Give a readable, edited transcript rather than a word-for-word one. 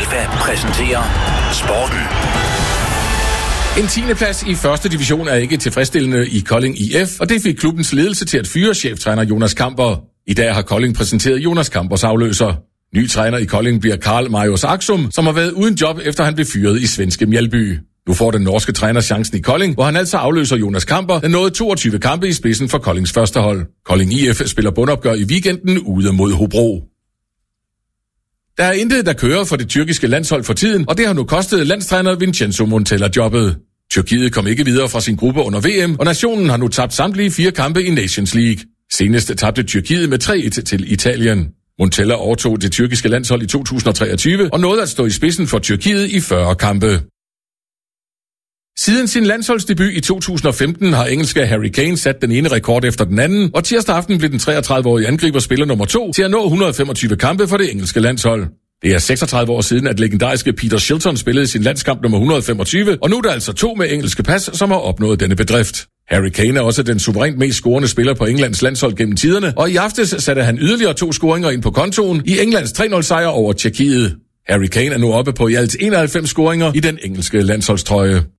Alfa præsenterer Sporten. En 10. plads i første division er ikke tilfredsstillende i Kolding IF, og det fik klubbens ledelse til at fyre cheftræner Jonas Kamper. I dag har Kolding præsenteret Jonas Kampers afløser. Ny træner i Kolding bliver Karl Marius Aksum, som har været uden job efter han blev fyret i svenske Mjällby. Nu får den norske træner chancen i Kolding, hvor han altså afløser Jonas Kamper, der nåede 22 kampe i spidsen for Koldings første hold. Kolding IF spiller bundopgør i weekenden ude mod Hobro. Der er intet, der kører for det tyrkiske landshold for tiden, og det har nu kostet landstræner Vincenzo Montella jobbet. Tyrkiet kom ikke videre fra sin gruppe under VM, og nationen har nu tabt samtlige 4 kampe i Nations League. Senest tabte Tyrkiet med 3-1 til Italien. Montella overtog det tyrkiske landshold i 2023 og nåede at stå i spidsen for Tyrkiet i 40 kampe. Siden sin landsholdsdebut i 2015 har engelske Harry Kane sat den ene rekord efter den anden, og tirsdag aften blev den 33-årige angriber spiller nummer 2 til at nå 125 kampe for det engelske landshold. Det er 36 år siden, at legendariske Peter Shilton spillede sin landskamp nummer 125, og nu er der altså 2 med engelske pas, som har opnået denne bedrift. Harry Kane er også den suverænt mest scorende spiller på Englands landshold gennem tiderne, og i aftes satte han yderligere 2 scoringer ind på kontoen i Englands 3-0 sejr over Tjekkiet. Harry Kane er nu oppe på i alt 91 scoringer i den engelske landsholdstrøje.